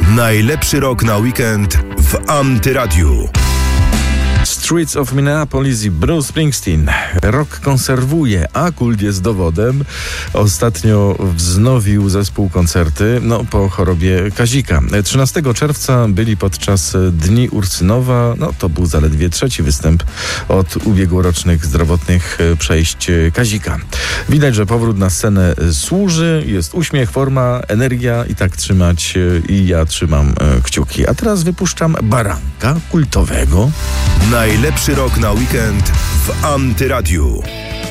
Najlepszy rok na weekend w Antyradiu. Streets of Minneapolis i Bruce Springsteen. Rok konserwuje, a kult jest dowodem. Ostatnio wznowił zespół koncerty, po chorobie Kazika. 13 czerwca byli podczas Dni Ursynowa. To był zaledwie trzeci występ od ubiegłorocznych zdrowotnych przejść Kazika. Widać, że powrót na scenę służy. Jest uśmiech, forma, energia i tak trzymać. I ja trzymam kciuki. A teraz wypuszczam baranka kultowego. Najlepszy rok na weekend w Antyradiu.